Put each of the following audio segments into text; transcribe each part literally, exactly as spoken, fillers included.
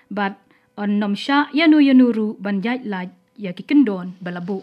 bat on nom sha yanu yanuru ban yai lai ya ki kendon balabu.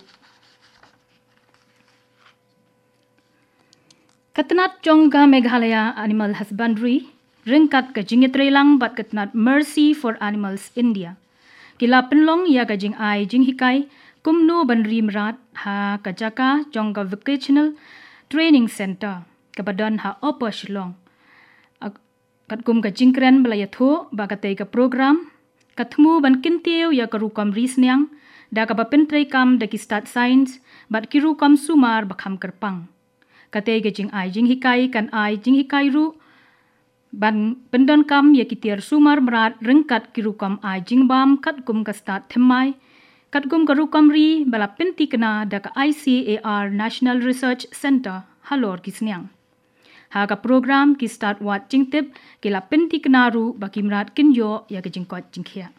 Katnat Jongga Meghalaya Animal Husbandry ringkat ka jingitrelang bat katnat Mercy for Animals India. Kila penlong ya ka jing ai jing hikai kumno ban rimrat ha kajaka Jongga Vocational Training Center kabadan ha opa shilong. Kat kum ka jingkren balaya tho ba katay ka program katmu ban kintiw ya karukam risnyang da ka bapentray kam da ki start science bat kirukam sumar bakham kerpang. Katay ka jing ai jing hikai kan ai jing hikai ru ban pendon kam ya kitir sumar merat rengkat kirukam ai jing bam kat kum ka start themai kat kum karukam ri bala penti kena da ka I C A R National Research Center halor kisnyang. Ha ka program ki start wat jing tip kila penti kena ru bakimrat kinyo ya ka jing kot jing khia.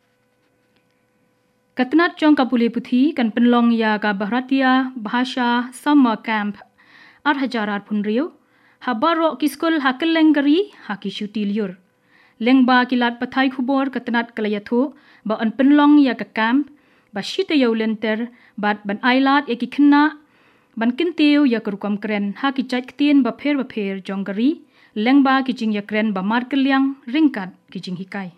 Katnat jong ka puli puthi kan penlong ya ka Bharatiya Bhasha Summer Camp ar hajarar punriyo habaro kiskul hakelengari haki syutiliur lengba kilat pathai khubor katnat kalayatho ba an penlong ya ka camp ba shite yaulenter bat ban ailat ya ki khna ban kintiu ya karukam kren haki chait ktien ba pher ba pher jongari lengba ki jing ya kren ba markelyang ringkat ki jing hikai.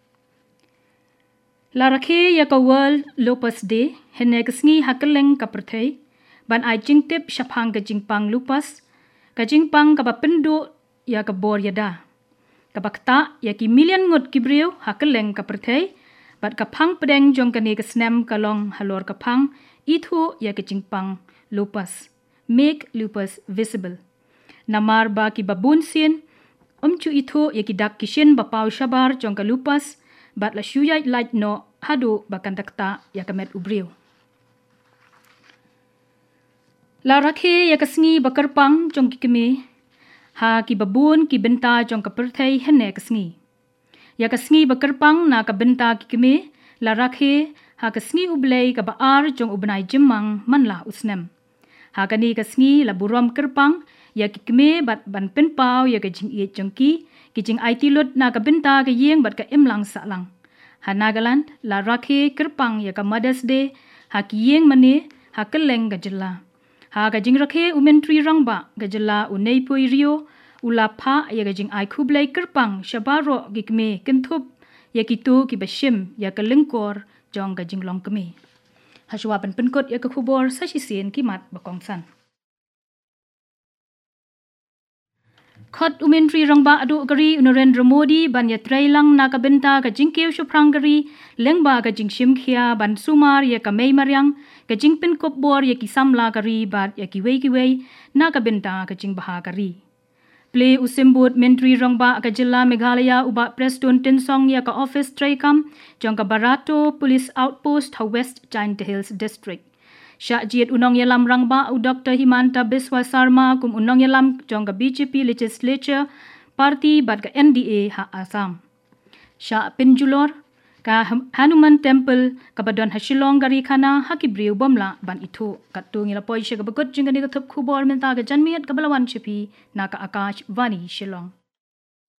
La rakhe ya ka World Lupus Day hene kasngi hakeleng ka prathai ban ai jing tip shaphang ka jingpang lupus ka jingpang ka bapendo ya ka bor yada ka bakta ya ki million ngot kibriu hakeleng ka prathai bat ka phang pedeng jong ka ne ka snem ka long halor ka phang ithu ya ka jingpang lupus make lupus visible namar ba ki babun sin omchu ithu ya ki dak kishin ba pau shabar jong ka lupus bat la shuyai light no hadu bakan takta ya ka met ubriu. La rakhe ya kasngi bakarpang jong ki keme ha ki babun ki benta jong ka perthai hene kasngi ya kasngi bakarpang na ka benta ki keme la rakhe ha kasngi ublei ka baar jong ubnai jimang manla usnem ha kani kasngi la buram kerpang ya ki keme bat ban pen pau ya ka jing ye jong ki ki jing I T lut na ka benta ka yeng bat ka imlang salang ha Nagaland la rakhe kerpang ya ka Mother's Day ha ki yeng mane ha keleng ka jela ha ka jing rakhe umentri rangba gajala unei pui rio ulapha ya ka jing ai khublai kerpang shabaro gikme kenthup ya kitu ki bashim ya ka lengkor jong ka jing long keme hashwa pan penkot ya ka khubor sasisen ki mat bakongsan khot umentri rangba adu gari Narendra Modi ban ya trailang na ka benta ka jingkeu shuprang gari lengba ka jing shim khia ban sumar ya ka mei maryang ka jing pen kop bor ya ki samla gari bat ya ki wei ki wei na ka benta ka jing baha gari play usimbut mentri rangba ka jilla Meghalaya uba Preston Tinsong ya ka office traikam jong ka Barato Police Outpost ha West Giant Hills District Syakjit unong yalam rangba u Doctor Himanta Biswa Sarma kum unong yalam jong ka B J P Legislature Party bat ka N D A ha Assam. Syak pinjulor ka Hanuman Temple ka badon ha Shillong gari khana ha kibriu bomla ban itu katu ngila poisya ka bagot jing ka ni ka thup khubor menta ka janmiat ka balawan chipi na ka Akash Vani Shillong.